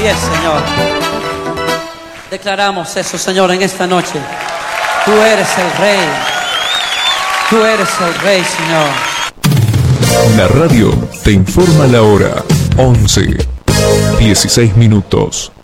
pies, Señor. Declaramos eso, Señor, en esta noche. Tú eres el Rey. Tú eres el Rey, Señor. La radio te informa la hora. 11:16.